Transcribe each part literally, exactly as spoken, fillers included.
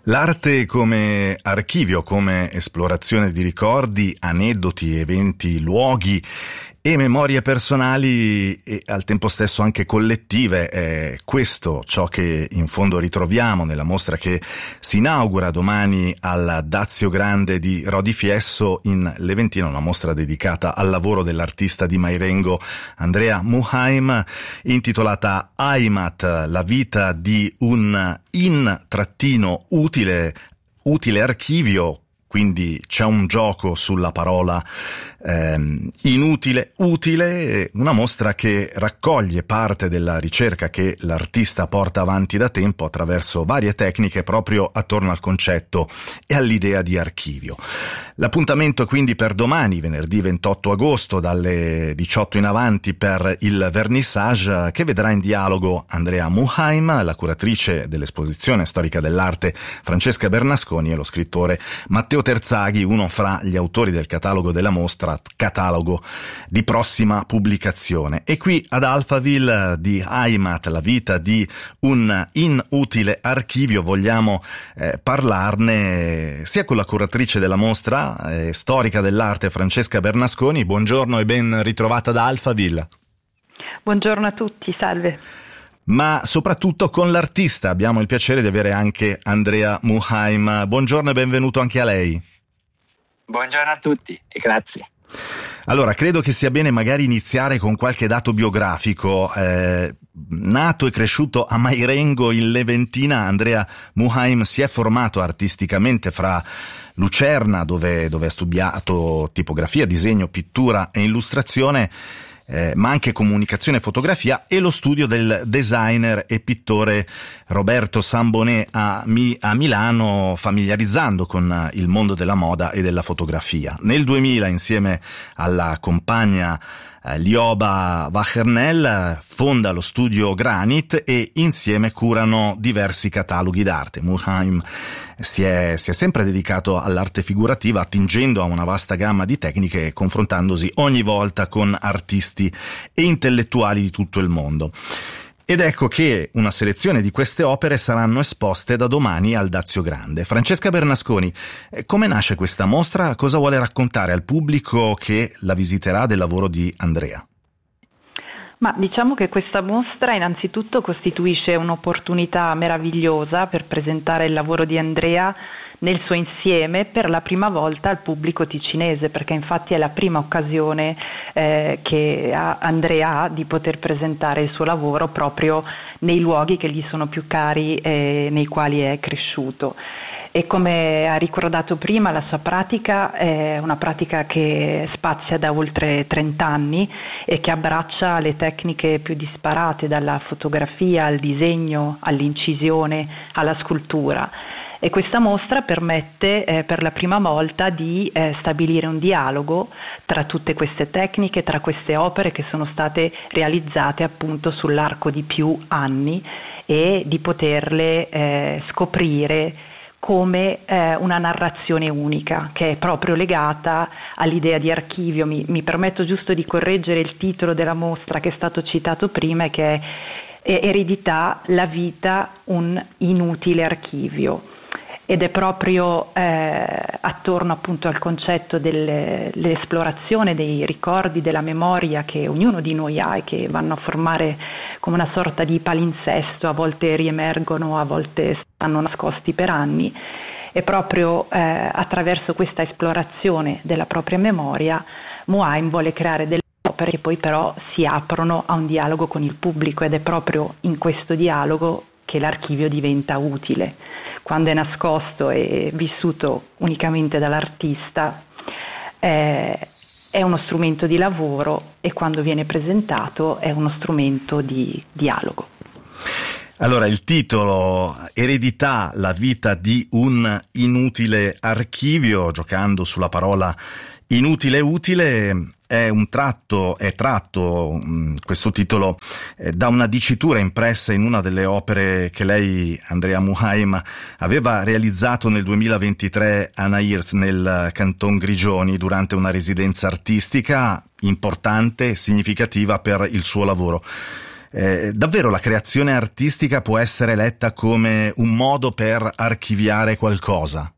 L'arte come archivio, come esplorazione di ricordi, aneddoti, eventi, luoghi e memorie personali e al tempo stesso anche collettive, è questo ciò che in fondo ritroviamo nella mostra che si inaugura domani al Dazio Grande di Rodi Fiesso in Leventina, una mostra dedicata al lavoro dell'artista di Marengo Andrea Muhaim, intitolata Heimat, la vita di un in-utile utile archivio. Quindi c'è un gioco sulla parola ehm, inutile, utile, una mostra che raccoglie parte della ricerca che l'artista porta avanti da tempo attraverso varie tecniche proprio attorno al concetto e all'idea di archivio. L'appuntamento quindi per domani, venerdì ventotto agosto, dalle diciotto in avanti per il vernissage che vedrà in dialogo Andrea Muhaim, la curatrice dell'esposizione storica dell'arte Francesca Bernasconi e lo scrittore Matteo Terzaghi, uno fra gli autori del catalogo della mostra, catalogo di prossima pubblicazione. E qui ad Alphaville di Heimat, la vita di un inutile archivio, vogliamo eh, parlarne sia con la curatrice della mostra, eh, storica dell'arte Francesca Bernasconi. Buongiorno e ben ritrovata da Alphaville. Buongiorno a tutti, salve. Ma soprattutto con l'artista. Abbiamo il piacere di avere anche Andrea Muhaim. Buongiorno e benvenuto anche a lei. Buongiorno a tutti e grazie. Allora, credo che sia bene magari iniziare con qualche dato biografico. Eh, nato e cresciuto a Marengo in Leventina, Andrea Muhaim si è formato artisticamente fra Lucerna, dove, dove ha studiato tipografia, disegno, pittura e illustrazione, Eh, ma anche comunicazione e fotografia, e lo studio del designer e pittore Roberto Sambonè a, Mi- a Milano, familiarizzando con il mondo della moda e della fotografia. Nel duemila, insieme alla compagna eh, Lioba Wachernel, fonda lo studio Granit e insieme curano diversi cataloghi d'arte. Muhaim Si è, si è sempre dedicato all'arte figurativa, attingendo a una vasta gamma di tecniche e confrontandosi ogni volta con artisti e intellettuali di tutto il mondo. Ed ecco che una selezione di queste opere saranno esposte da domani al Dazio Grande. Francesca Bernasconi, come nasce questa mostra? Cosa vuole raccontare al pubblico che la visiterà del lavoro di Andrea? Ma diciamo che questa mostra innanzitutto costituisce un'opportunità meravigliosa per presentare il lavoro di Andrea nel suo insieme per la prima volta al pubblico ticinese, perché infatti è la prima occasione eh, che ha, Andrea ha di poter presentare il suo lavoro proprio nei luoghi che gli sono più cari e nei quali è cresciuto. E come ha ricordato prima, la sua pratica è una pratica che spazia da oltre trenta anni e che abbraccia le tecniche più disparate, dalla fotografia al disegno, all'incisione, alla scultura. E questa mostra permette eh, per la prima volta di eh, stabilire un dialogo tra tutte queste tecniche, tra queste opere che sono state realizzate appunto sull'arco di più anni, e di poterle eh, scoprire come eh, una narrazione unica che è proprio legata all'idea di archivio. Mi, mi permetto giusto di correggere il titolo della mostra che è stato citato prima, e che è Eredità, la vita, un inutile archivio, ed è proprio eh, attorno appunto al concetto dell'esplorazione dei ricordi, della memoria che ognuno di noi ha e che vanno a formare come una sorta di palinsesto, a volte riemergono, a volte stanno nascosti per anni, e proprio eh, attraverso questa esplorazione della propria memoria Muhaim vuole creare delle opere che poi però si aprono a un dialogo con il pubblico, ed è proprio in questo dialogo che l'archivio diventa utile. Quando è nascosto e vissuto unicamente dall'artista eh, è uno strumento di lavoro, e quando viene presentato è uno strumento di dialogo. Allora, il titolo Eredità, la vita di un inutile archivio, giocando sulla parola inutile e utile, è un tratto, è tratto mh, questo titolo eh, da una dicitura impressa in una delle opere che lei, Andrea Muhaim, aveva realizzato nel duemilaventitré a Nairs, nel Canton Grigioni, durante una residenza artistica importante e significativa per il suo lavoro. Eh, davvero la creazione artistica può essere letta come un modo per archiviare qualcosa?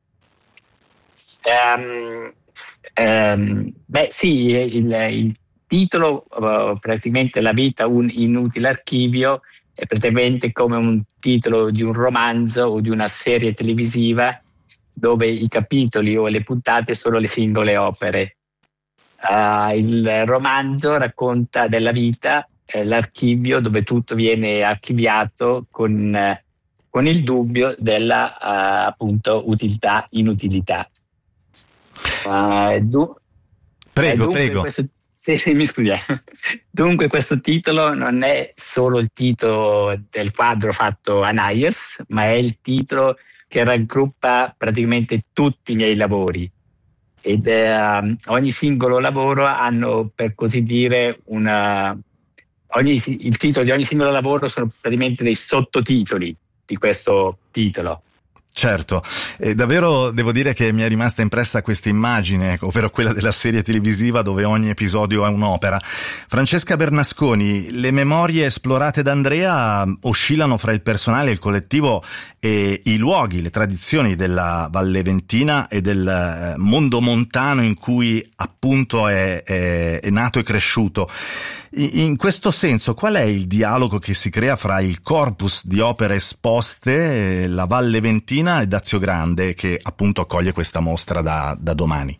Um, um, beh sì, il, il titolo uh, praticamente La vita un inutile archivio è praticamente come un titolo di un romanzo o di una serie televisiva dove i capitoli o le puntate sono le singole opere. Uh, il romanzo racconta della vita, eh, l'archivio dove tutto viene archiviato con, eh, con il dubbio della uh, appunto utilità, inutilità. Uh, du- prego, dunque prego. Questo, sì, sì, mi scusi. Dunque questo titolo non è solo il titolo del quadro fatto a Naies, ma è il titolo che raggruppa praticamente tutti i miei lavori. Ed eh, ogni singolo lavoro hanno, per così dire, una ogni, il titolo di ogni singolo lavoro sono praticamente dei sottotitoli di questo titolo. Certo, e davvero devo dire che mi è rimasta impressa questa immagine, ovvero quella della serie televisiva dove ogni episodio è un'opera. Francesca Bernasconi, le memorie esplorate da Andrea oscillano fra il personale, il collettivo e i luoghi, le tradizioni della Valle Ventina e del mondo montano in cui appunto è, è, è nato e cresciuto. In questo senso, qual è il dialogo che si crea fra il corpus di opere esposte, la Valle Ventina e Dazio Grande, che appunto accoglie questa mostra da, da domani?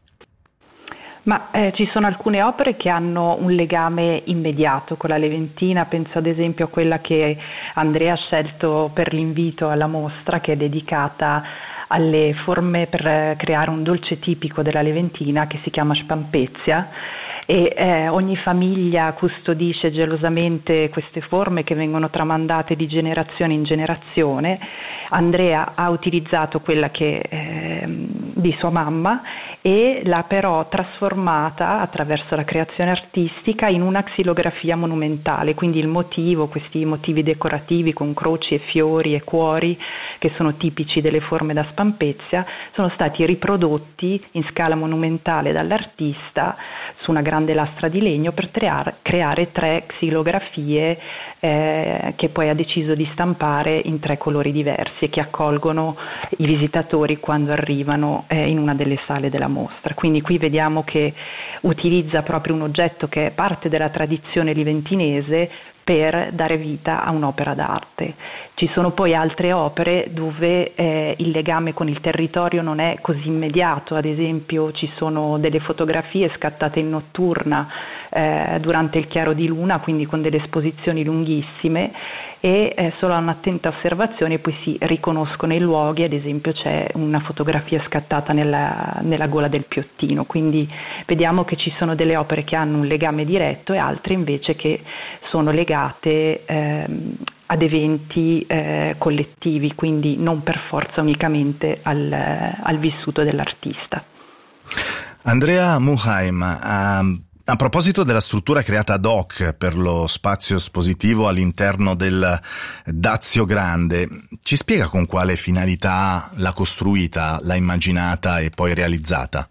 Ma eh, ci sono alcune opere che hanno un legame immediato con la Leventina, penso ad esempio a quella che Andrea ha scelto per l'invito alla mostra, che è dedicata alle forme per creare un dolce tipico della Leventina che si chiama Spampezia. E eh, ogni famiglia custodisce gelosamente queste forme che vengono tramandate di generazione in generazione. Andrea ha utilizzato quella che, eh, di sua mamma e l'ha però trasformata attraverso la creazione artistica in una xilografia monumentale, quindi il motivo, questi motivi decorativi con croci e fiori e cuori che sono tipici delle forme da Spampezia, sono stati riprodotti in scala monumentale dall'artista su una grande lastra di legno per creare, creare tre xilografie eh, che poi ha deciso di stampare in tre colori diversi e che accolgono i visitatori quando arrivano eh, in una delle sale della mostra. Quindi qui vediamo che utilizza proprio un oggetto che è parte della tradizione liventinese per dare vita a un'opera d'arte. Ci sono poi altre opere dove eh, il legame con il territorio non è così immediato, ad esempio ci sono delle fotografie scattate in notturna eh, durante il chiaro di luna, quindi con delle esposizioni lunghissime e eh, solo a un'attenta osservazione poi si riconoscono i luoghi, ad esempio c'è una fotografia scattata nella, nella gola del Piottino, quindi vediamo che ci sono delle opere che hanno un legame diretto e altre invece che sono legate ehm, ad eventi eh, collettivi, quindi non per forza unicamente al, al vissuto dell'artista. Andrea Muheim, a, a proposito della struttura creata ad hoc per lo spazio espositivo all'interno del Dazio Grande, ci spiega con quale finalità l'ha costruita, l'ha immaginata e poi realizzata?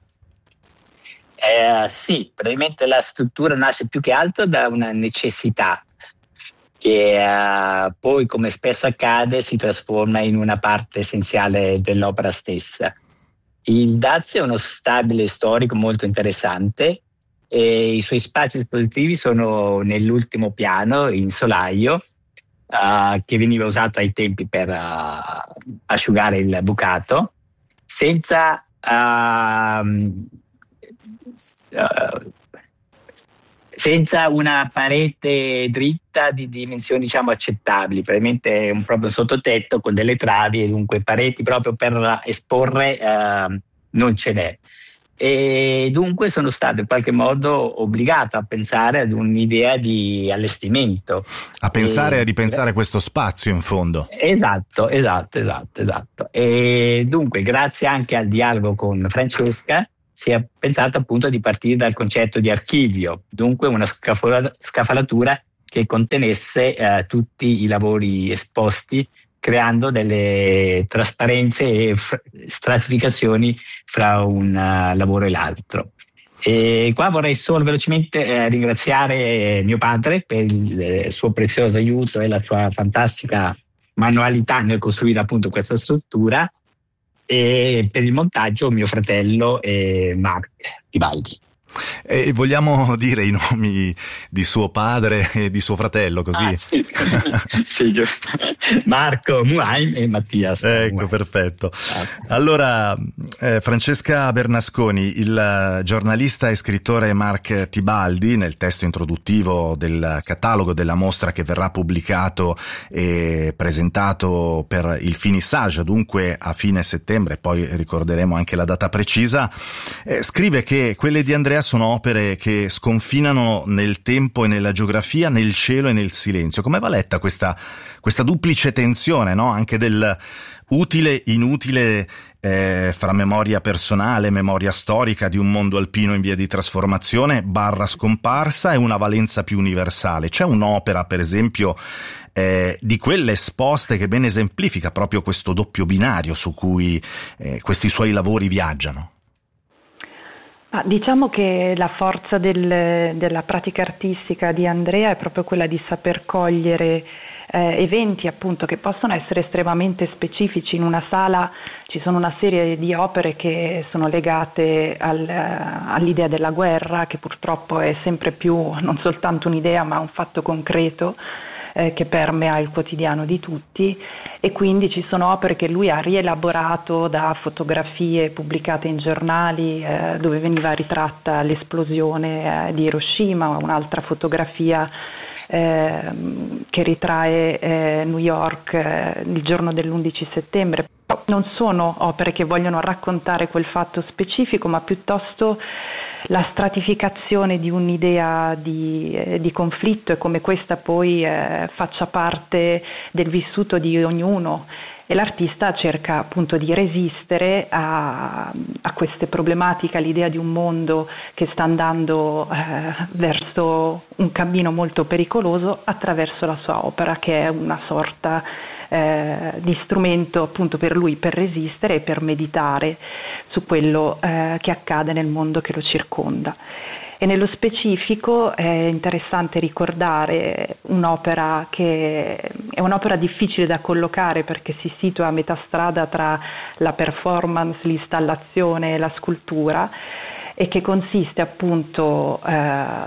Eh, sì, praticamente la struttura nasce più che altro da una necessità che eh, poi, come spesso accade, si trasforma in una parte essenziale dell'opera stessa. Il Dazio è uno stabile storico molto interessante e i suoi spazi espositivi sono nell'ultimo piano, in solaio, uh, che veniva usato ai tempi per uh, asciugare il bucato, senza uh, Uh, senza una parete dritta di dimensioni diciamo accettabili, probabilmente un proprio sottotetto con delle travi e dunque pareti proprio per esporre uh, non ce n'è. E dunque sono stato in qualche modo obbligato a pensare ad un'idea di allestimento. A pensare e a eh, ripensare questo spazio in fondo. Esatto, esatto, esatto, esatto. E dunque grazie anche al dialogo con Francesca si è pensato appunto di partire dal concetto di archivio, dunque una scafalatura che contenesse eh, tutti i lavori esposti, creando delle trasparenze e fr- stratificazioni fra un uh, lavoro e l'altro. E qua vorrei solo velocemente eh, ringraziare mio padre per il eh, suo prezioso aiuto e la sua fantastica manualità nel costruire appunto questa struttura, e per il montaggio mio fratello e Mark Tibaldi. E vogliamo dire i nomi di suo padre e di suo fratello, così? Ah, sì. Sì, giusto. Marco Muhaim e Mattias. Ecco, Muhaim. Perfetto. Allora, eh, Francesca Bernasconi, il giornalista e scrittore Mark Tibaldi, nel testo introduttivo del catalogo della mostra che verrà pubblicato e presentato per il finissage, dunque a fine settembre, poi ricorderemo anche la data precisa, eh, scrive che quelle di Andrea sono opere che sconfinano nel tempo e nella geografia, nel cielo e nel silenzio. Come va letta questa, questa duplice tensione, no? Anche del utile, inutile, eh, fra memoria personale, memoria storica di un mondo alpino in via di trasformazione, barra scomparsa, e una valenza più universale? C'è un'opera, per esempio, eh, di quelle esposte che ben esemplifica proprio questo doppio binario su cui eh, questi suoi lavori viaggiano? Ah, diciamo che la forza del, della pratica artistica di Andrea è proprio quella di saper cogliere eh, eventi appunto che possono essere estremamente specifici. In una sala ci sono una serie di opere che sono legate al, all'idea della guerra, che purtroppo è sempre più non soltanto un'idea ma un fatto concreto eh, che permea il quotidiano di tutti, e quindi ci sono opere che lui ha rielaborato da fotografie pubblicate in giornali eh, dove veniva ritratta l'esplosione eh, di Hiroshima, un'altra fotografia eh, che ritrae eh, New York eh, il giorno dell'undici settembre. Non sono opere che vogliono raccontare quel fatto specifico, ma piuttosto la stratificazione di un'idea di, eh, di conflitto, e come questa poi eh, faccia parte del vissuto di ognuno, e l'artista cerca appunto di resistere a, a queste problematiche, all'idea di un mondo che sta andando eh, verso un cammino molto pericoloso attraverso la sua opera, che è una sorta eh, di strumento appunto per lui per resistere e per meditare su quello eh, che accade nel mondo che lo circonda. E nello specifico è interessante ricordare un'opera che è un'opera difficile da collocare, perché si situa a metà strada tra la performance, l'installazione e la scultura, e che consiste appunto eh,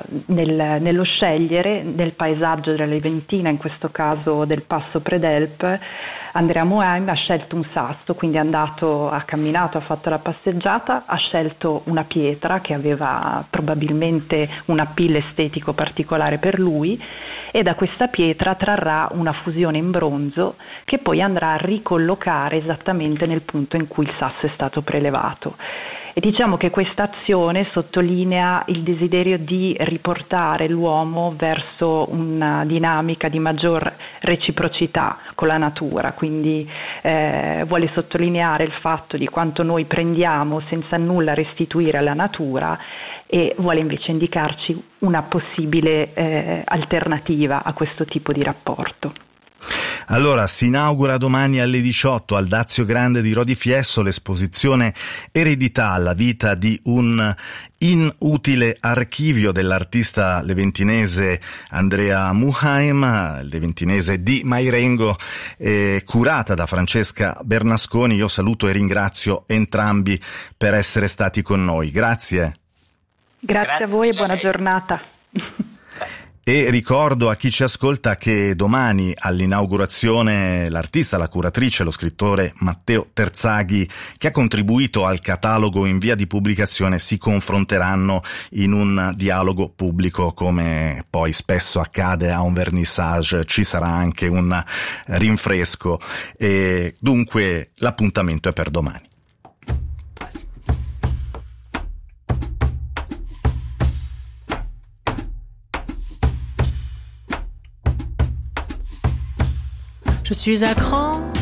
nel, nello scegliere nel paesaggio della Leventina, in questo caso del Passo Predelp. Andrea Muhaim ha scelto un sasso, quindi è andato, ha camminato, ha fatto la passeggiata, ha scelto una pietra che aveva probabilmente un appeal estetico particolare per lui, e da questa pietra trarrà una fusione in bronzo che poi andrà a ricollocare esattamente nel punto in cui il sasso è stato prelevato. E diciamo che questa azione sottolinea il desiderio di riportare l'uomo verso una dinamica di maggior reciprocità con la natura, quindi eh, vuole sottolineare il fatto di quanto noi prendiamo senza nulla restituire alla natura, e vuole invece indicarci una possibile eh, alternativa a questo tipo di rapporto. Allora, si inaugura domani alle diciotto al Dazio Grande di Rodi Fiesso l'esposizione Eredità, la vita di un inutile archivio dell'artista leventinese Andrea Muhaim, leventinese di Mairengo, eh, curata da Francesca Bernasconi. Io saluto e ringrazio entrambi per essere stati con noi. Grazie. Grazie, Grazie a voi e buona giornata. E ricordo a chi ci ascolta che domani all'inaugurazione l'artista, la curatrice, lo scrittore Matteo Terzaghi, che ha contribuito al catalogo in via di pubblicazione, si confronteranno in un dialogo pubblico, come poi spesso accade a un vernissage. Ci sarà anche un rinfresco e dunque l'appuntamento è per domani. Je suis à cran